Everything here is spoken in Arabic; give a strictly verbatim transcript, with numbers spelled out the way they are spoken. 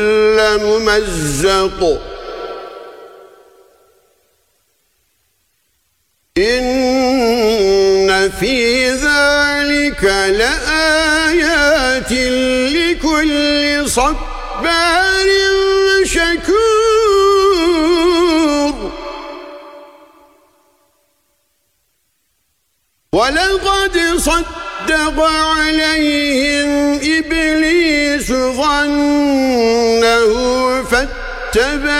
لممزق إن في ذلك لآيات لكل صبار شكور ولقد صدق عليهم إبليس ظنه فاتبع